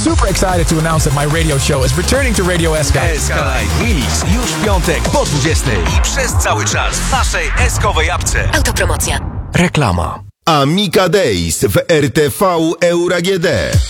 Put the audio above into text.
super excited to announce that my radio show is returning to Radio SK. SK Live Mix już w piątek po 20 i przez cały czas w naszej SK-owej apce. Autopromocja. Reklama. Amica Days w RTV Euro AGD.